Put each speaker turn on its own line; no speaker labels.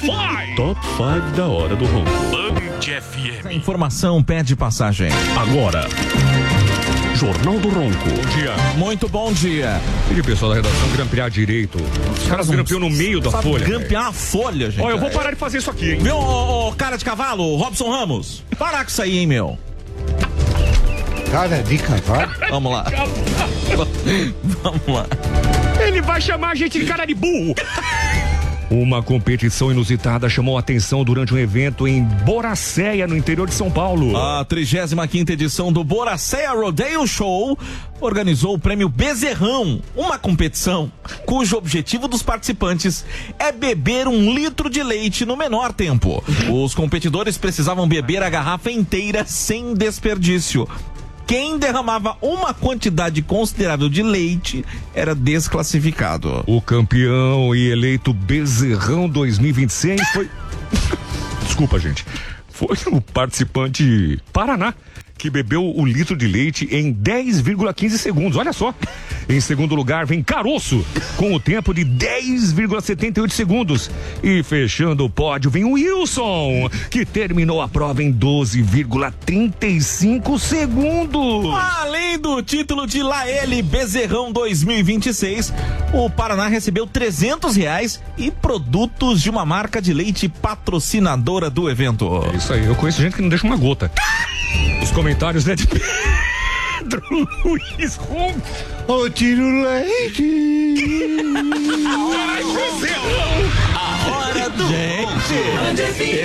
Top 5 da hora do ronco.
Band FM.
A informação pede passagem.
Agora, Jornal do Ronco.
Bom dia.
Muito bom dia.
E pessoal da redação grampear direito. Os caras grampeam no meio da
Sabe
folha.
grampear a folha, gente.
Ó, eu vou parar de fazer isso aqui, hein?
Viu, ô, cara de cavalo, Robson Ramos? Parar com isso aí, hein, meu?
Cara de cavalo?
Vamos lá. Vamos lá.
Ele vai chamar a gente de cara de burro. Uma competição inusitada chamou a atenção durante um evento em Boracéia, no interior de São Paulo.
A 35ª edição do Boracéia Rodeo Show organizou o prêmio Bezerrão, uma competição cujo objetivo dos participantes é beber 1 litro de leite no menor tempo. Os competidores precisavam beber a garrafa inteira sem desperdício. Quem derramava uma quantidade considerável de leite era desclassificado.
O campeão e eleito Bezerrão 2026 foi... Desculpa, gente. Foi o participante Paraná, que bebeu o litro de leite em 10,15 segundos. Olha só. Em segundo lugar vem Caroço, com o tempo de 10,78 segundos. E fechando o pódio vem o Wilson, que terminou a prova em 12,35 segundos.
Além do título de Laele Bezerrão 2026, o Paraná recebeu R$300 e produtos de uma marca de leite patrocinadora do evento.
É isso aí, eu conheço gente que não deixa uma gota. Os comentários, né, de Pedro Luiz Ronco.
Ô, tiro leite.
Ai, Bezerrão!
A hora do gente.